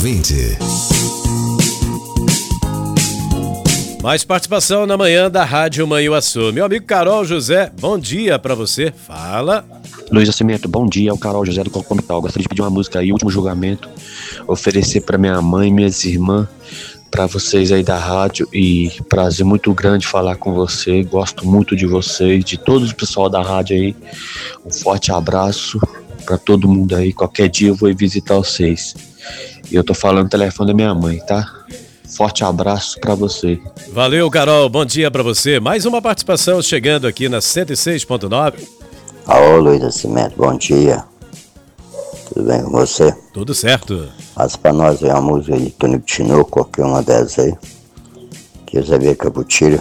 ouvinte. Mais participação na manhã da Rádio Manhuaçu. Meu amigo Carol José, bom dia pra você. Fala. Luiz Nascimento, bom dia. É o Carol José do Cocomital. Gostaria de pedir uma música aí, Último Julgamento. Oferecer pra minha mãe e minhas irmãs, pra vocês aí da rádio. E prazer muito grande falar com você. Gosto muito de vocês, de todo o pessoal da rádio aí. Um forte abraço pra todo mundo aí. Qualquer dia eu vou ir visitar vocês. E eu tô falando no telefone da minha mãe, tá? Forte abraço pra você. Valeu, Carol. Bom dia pra você. Mais uma participação chegando aqui na 106.9. Alô, Luiz Nascimento, bom dia. Tudo bem com você? Tudo certo. Faz pra nós ver uma música de Tonico Tinoco, qualquer uma dessas aí. Que eu sabia que eu tiro.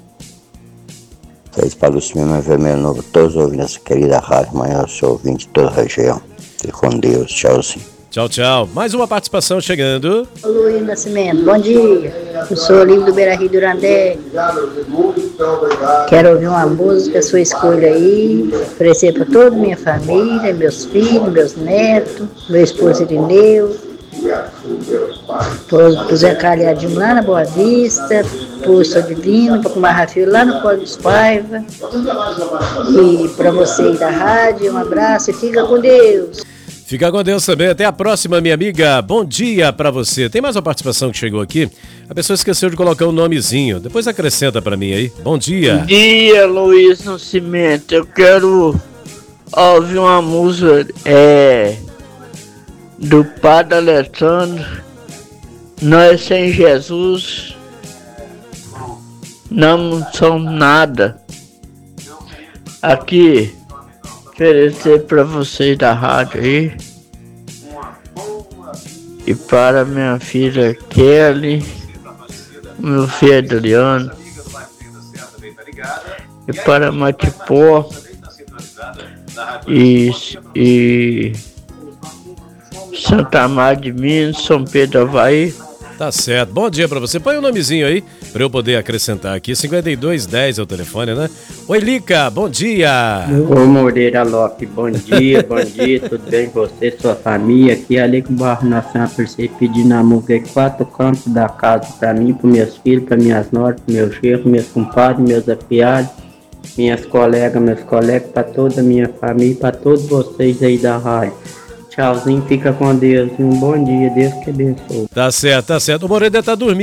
Fez para o Cinema Vermelho Novo, todos ouvindo essa querida rádio. Amanhã eu sou ouvinte de toda a região. Fique com Deus, tchauzinho. Tchau, tchau. Mais uma participação chegando. Alô, Luiz Nascimento, bom dia. Eu sou Olívio do Beira Rio Durandé. Quero ouvir uma música, sua escolha aí. Oferecer para toda a minha família, meus filhos, meus netos, meu esposo Irineu. Pro Zé Calhadinho lá na Boa Vista. Pro Sou Divino, pro Marra Filho lá no Código dos Paiva. E para você aí da rádio, um abraço e fica com Deus. Fica com Deus também. Até a próxima, minha amiga. Bom dia pra você. Tem mais uma participação que chegou aqui. A pessoa esqueceu de colocar um nomezinho. Depois acrescenta pra mim aí. Bom dia. Bom dia, Luiz Nascimento. Eu quero ouvir uma música do Padre Alessandro. Nós sem Jesus não somos nada. Aqui, oferecer para vocês da rádio aí e para minha filha Kelly, meu filho Adriano e para Matipó e Santa Maria de Minas, São Pedro do Avaí. Tá certo. Bom dia pra você. Põe um nomezinho aí pra eu poder acrescentar aqui. 5210 é o telefone, né? Oi, Lica. Bom dia. Ô, Moreira Lopes. Bom dia, bom dia. Tudo bem com você, sua família? Aqui é ali com o Barro Nacional por você pedindo a música 4 cantos da casa pra mim, pros meus filhos, pra minhas noras, pro meu chefe, meus compadres, meus afiados, minhas colegas, meus colegas, pra toda a minha família, pra todos vocês aí da rádio. Tchauzinho, fica com Deus. Um bom dia, Deus que abençoe. Tá certo, tá certo. O Moreira tá dormindo.